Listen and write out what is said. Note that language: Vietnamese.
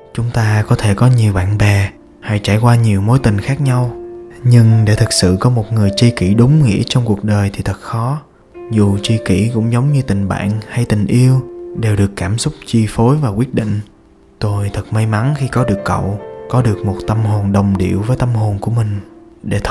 Chúng ta có thể có nhiều bạn bè hay trải qua nhiều mối tình khác nhau, nhưng để thực sự có một người tri kỷ đúng nghĩa trong cuộc đời thì thật khó. Dù tri kỷ cũng giống như tình bạn hay tình yêu, đều được cảm xúc chi phối và quyết định. Tôi thật may mắn khi có được cậu, có được một tâm hồn đồng điệu với tâm hồn của mình để